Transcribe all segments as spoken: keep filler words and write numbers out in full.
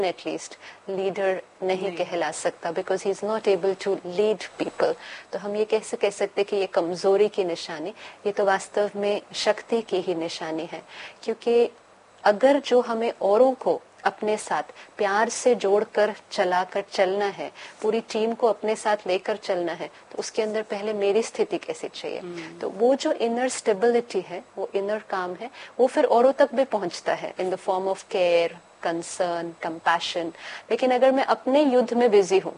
At least leader नहीं, नहीं कहला सकता, because he is not able to lead people. तो हम ये कैसे कह सकते कि ये कमजोरी की निशानी, ये तो वास्तव में शक्ति की ही निशानी है। क्योंकि अगर जो हमें औरों को अपने साथ प्यार से जोड़कर चलाकर चलना है, पूरी टीम को अपने साथ लेकर चलना है, तो उसके अंदर पहले मेरी स्थिति कैसी चाहिए। तो वो जो इनर स्टेबिलिटी है, वो इनर काम है, वो फिर औरों तक भी पहुंचता है in the form of care, concern, compassion. लेकिन अगर मैं अपने युद्ध में बिजी हूँ,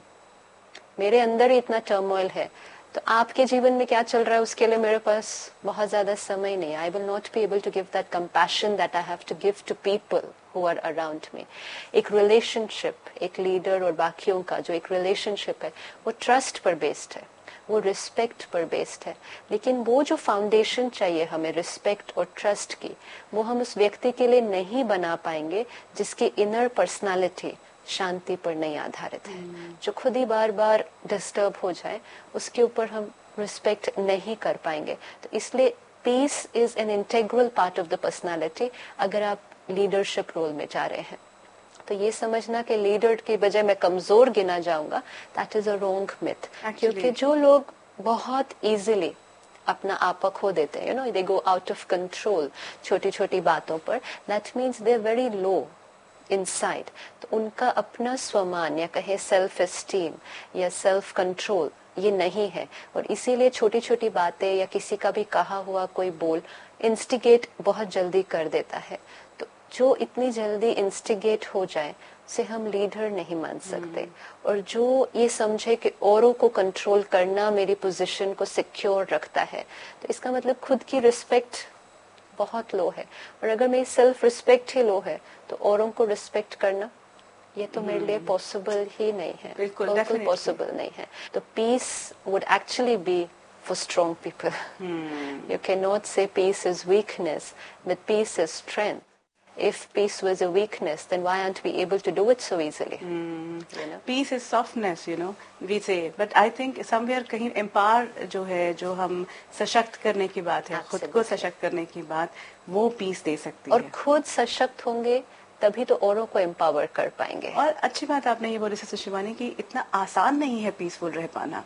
मेरे अंदर ही इतना टर्मोइल है, तो आपके जीवन में क्या चल रहा है उसके लिए मेरे पास बहुत ज्यादा समय नहीं। I will not be able to give that compassion that I have to give to people who are around me. एक रिलेशनशिप, एक लीडर और बाकियों का जो एक रिलेशनशिप है, वो ट्रस्ट पर बेस्ड है, वो रिस्पेक्ट पर बेस्ड है। लेकिन वो जो फाउंडेशन चाहिए हमें रिस्पेक्ट और ट्रस्ट की, वो हम उस व्यक्ति के लिए नहीं बना पाएंगे जिसकी इनर पर्सनालिटी शांति पर नहीं आधारित है। hmm. जो खुद ही बार बार डिस्टर्ब हो जाए, उसके ऊपर हम रिस्पेक्ट नहीं कर पाएंगे। तो इसलिए piece is an integral part of the personality अगर आप लीडरशिप रोल में जा रहे हैं। तो ये समझना कि लीडर की बजाय मैं कमजोर गिना जाऊंगा, that is a wrong myth. क्योंकि जो लोग बहुत इजीली अपना आपा खो देते हैं, you know, they go out of control छोटी छोटी बातों पर, that means they are very low inside. तो उनका अपना स्वमान या कहे सेल्फ एस्टीम या सेल्फ कंट्रोल ये नहीं है, और इसीलिए छोटी छोटी बातें या किसी का भी कहा हुआ कोई बोल इंस्टिगेट बहुत जल्दी कर देता है। तो जो इतनी जल्दी इंस्टिगेट हो जाए उसे हम लीडर नहीं मान सकते। hmm. और जो ये समझे कि औरों को कंट्रोल करना मेरी पोजीशन को सिक्योर रखता है, तो इसका मतलब खुद की रिस्पेक्ट बहुत लो है। और अगर मेरी सेल्फ रिस्पेक्ट ही लो है, तो औरों को रिस्पेक्ट करना ये तो मेरे लिए पॉसिबल ही नहीं है, बिल्कुल पॉसिबल नहीं है। तो piece would actually B for strong people. Hmm. You cannot say peace is weakness, but peace is strength. If peace was a weakness, then why aren't we able to do it so easily? Hmm. You know? Peace is softness, you know, we say. But I think somewhere कहीं empower जो है, जो हम सशक्त करने की बात है, खुद को सशक्त करने की बात, वो peace दे सकती है। और खुद सशक्त होंगे तभी तो औरों को एम्पावर कर पाएंगे। और अच्छी बात आपने ये बोली सिस्टर शिवानी कि इतना आसान नहीं है पीसफुल रह पाना,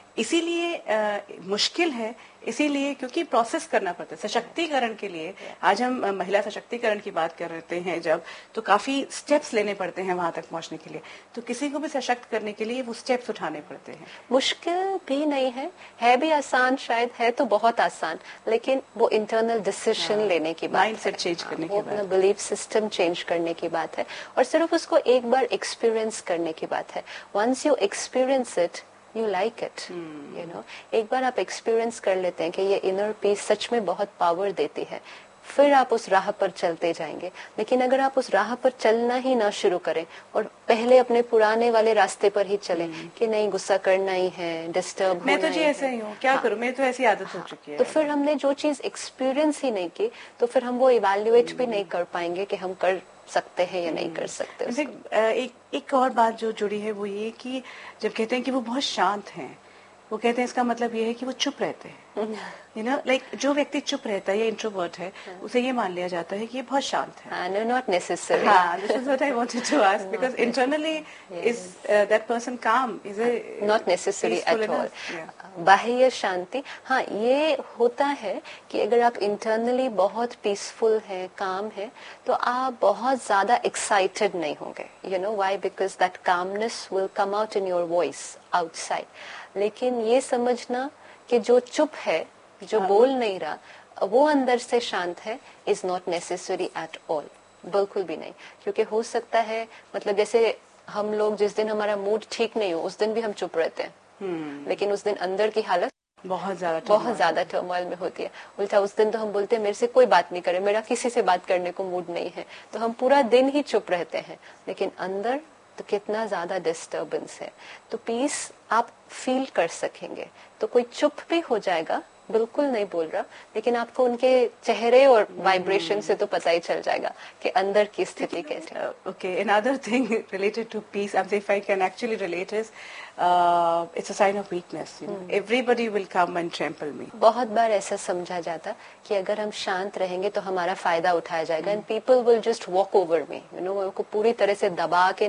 इसीलिए मुश्किल है, इसीलिए क्योंकि प्रोसेस करना पड़ता है सशक्तिकरण के लिए। आज हम महिला सशक्तिकरण की बात कर रहे हैं जब, तो काफी स्टेप्स लेने पड़ते हैं वहां तक पहुंचने के लिए। तो किसी को भी सशक्त करने के लिए वो स्टेप्स उठाने पड़ते हैं। मुश्किल भी नहीं है, है भी आसान, शायद है तो बहुत आसान, लेकिन वो इंटरनल डिसीजन हाँ, लेने की बात है, माइंडसेट चेंज करने की बात है, बिलीफ सिस्टम चेंज करने की बात है, और सिर्फ उसको एक बार एक्सपीरियंस करने की बात है। Once you experience it you like it, you know. एक बार आप एक्सपीरियंस कर लेते हैं कि ये इनर पीस सच में बहुत पावर देती है, फिर आप उस राह पर चलते जाएंगे। लेकिन अगर आप उस राह पर चलना ही ना शुरू करें और पहले अपने पुराने वाले रास्ते पर ही चलें कि नहीं गुस्सा करना ही है, डिस्टर्ब होना मैं तो जी ही ऐसा ही हूँ, क्या हाँ, करूँ, मैं तो ऐसी आदत हाँ, हो चुकी है। तो फिर हमने जो चीज एक्सपीरियंस ही नहीं की, तो फिर हम वो इवेल्युएट भी नहीं कर पाएंगे कि हम कर सकते हैं या नहीं कर सकते। एक एक और बात जो जुड़ी है वो ये कि जब कहते हैं कि वो बहुत शांत हैं, वो कहते हैं इसका मतलब ये है कि वो चुप रहते हैं, यू नो, लाइक जो व्यक्ति चुप रहता है या इंट्रोवर्ट है, उसे ये मान लिया जाता है कि ये बहुत शांत है। No, not necessary. हाँ, this is what I wanted to ask, because internally is that person काम, is it not necessary at all. बाह्य शांति, हाँ, ये होता है कि अगर आप इंटरनली बहुत पीसफुल है, काम है, तो आप बहुत ज्यादा एक्साइटेड नहीं होंगे, you know why, because that calmness will come out in your voice outside. लेकिन ये समझना कि जो चुप है, जो बोल नहीं रहा, वो अंदर से शांत है, is not necessary at all, बिल्कुल भी नहीं। क्योंकि हो सकता है, मतलब जैसे हम लोग जिस दिन हमारा मूड ठीक नहीं हो उस दिन भी हम चुप रहते हैं, hmm. लेकिन उस दिन अंदर की हालत बहुत ज्यादा बहुत ज्यादा टर्मोइल में होती है। उल्टा उस दिन तो हम बोलते हैं मेरे से कोई बात नहीं करे, मेरा किसी से बात करने को मूड नहीं है, तो हम पूरा दिन ही चुप रहते हैं, लेकिन अंदर तो कितना ज्यादा डिस्टर्बेंस है। तो पीस आप फील कर सकेंगे। तो कोई चुप भी हो जाएगा, बिल्कुल नहीं बोल रहा, लेकिन आपको उनके चेहरे और वाइब्रेशन से तो पता ही चल जाएगा कि अंदर की स्थिति कैसी है। Okay, another thing related to peace, if I can actually relate is uh, it's a sign of weakness, you know. hmm. Everybody will come and trample me. बहुत बार ऐसा समझा जाता कि अगर हम शांत रहेंगे तो हमारा फायदा उठाया जाएगा, and people will just walk over me, you know, को पूरी तरह से दबा के